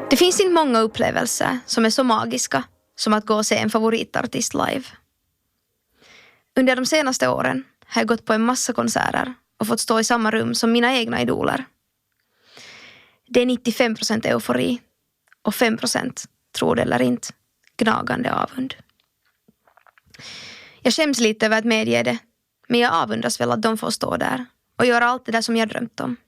Det finns inte många upplevelser som är så magiska som att gå och se en favoritartist live. Under de senaste åren har jag gått på en massa konserter och fått stå i samma rum som mina egna idoler. Det är 95% eufori och 5%, tror det eller inte, gnagande avund. Jag skäms lite över att medge det, men jag avundas väl att de får stå där och göra allt det där som jag drömt om.